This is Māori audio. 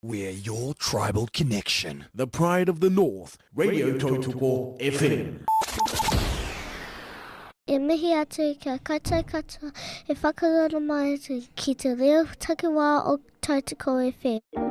We're your tribal connection. The pride of the North, Radio Totupo FM. E mihi atu kia koutou katoa e whakarara mai atu ki te reo takiwā o Tautoko FM.